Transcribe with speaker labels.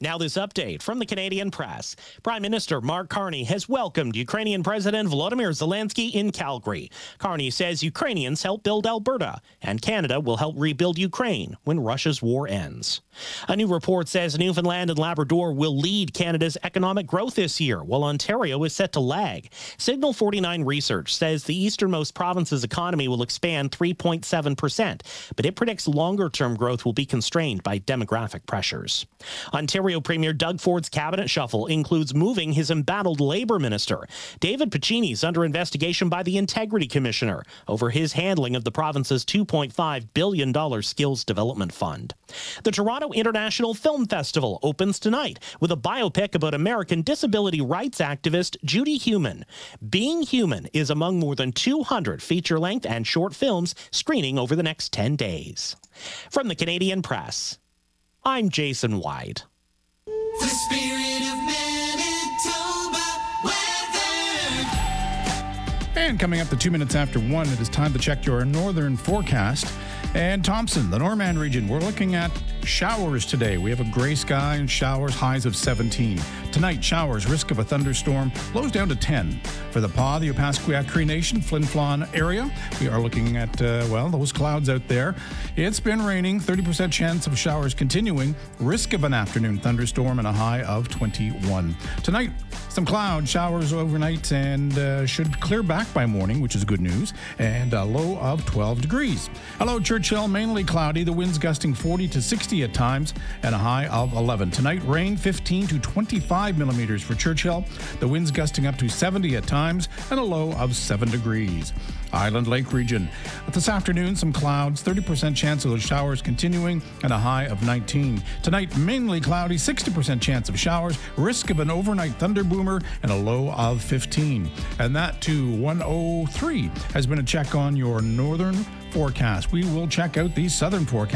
Speaker 1: Now this update from the Canadian Press. Prime Minister Mark Carney has welcomed Ukrainian President Volodymyr Zelensky in Calgary. Carney says Ukrainians help build Alberta, and Canada will help rebuild Ukraine when Russia's war ends. A new report says Newfoundland and Labrador will lead Canada's economic growth this year, while Ontario is set to lag. Signal 49 Research says the easternmost province's economy will expand 3.7%, but it predicts longer-term growth will be constrained by demographic pressures. Ontario Premier Doug Ford's cabinet shuffle includes moving his embattled Labour minister. David Piccini is under investigation by the Integrity Commissioner over his handling of the province's $2.5 billion skills development fund. The Toronto International Film Festival opens tonight with a biopic about American disability rights activist Judy Heumann. Being Human is among more than 200 feature-length and short films screening over the next 10 days. From the Canadian Press, I'm Jason White.
Speaker 2: The spirit of Manitoba weather.
Speaker 3: And coming up to 2 minutes after 1, it is time to check your northern forecast. And Thompson, the Norman region, we're looking at showers today. We have a gray sky and showers, highs of 17. Tonight, showers, risk of a thunderstorm, lows down to 10. For the Pas, the Opaskwayak Cree Nation, Flin Flon area, we are looking at, those clouds out there. It's been raining, 30% chance of showers continuing, risk of an afternoon thunderstorm, and a high of 21. Tonight, some cloud showers overnight and should clear back by morning, which is good news, and a low of 12 degrees. Hello, Churchill, mainly cloudy, the winds gusting 40 to 60 at times, and a high of 11. Tonight, rain 15 to 25 millimeters for Churchill, the winds gusting up to 70 at times, and a low of 7 degrees. Island Lake region. This afternoon, some clouds, 30% chance of those showers continuing, and a high of 19. Tonight, mainly cloudy, 60% chance of showers, risk of an overnight thunder boomer, and a low of 15. And that to 103 has been a check on your northern forecast. We will check out the southern forecast